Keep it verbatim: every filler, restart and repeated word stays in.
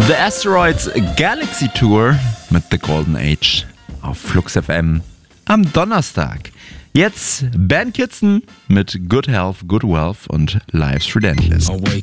The Asteroids Galaxy Tour mit The Golden Age auf Flux F M am Donnerstag. Jetzt Ben Kitson mit Good Health, Good Wealth und Life's Relentless.